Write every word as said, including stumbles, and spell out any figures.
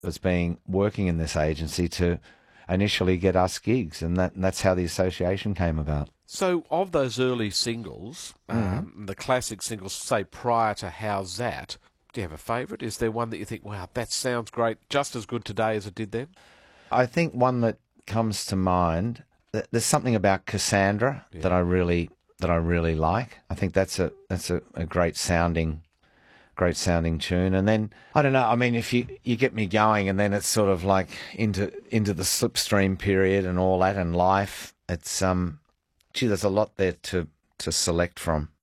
as being working in this agency to initially get us gigs, and that and that's how the association came about. So, of those early singles, Mm-hmm. um, the classic singles, say prior to How's That, do you have a favourite? Is there one that you think, wow, that sounds great, just as good today as it did then? I think one that comes to mind, th- there's something about Cassandra Yeah. that I really that I really like. I think that's a that's a, a great sounding great sounding tune. And then I don't know, I mean, if you you get me going, and then it's sort of like into into the slipstream period and all that, and life, it's um gee, there's a lot there to to select from.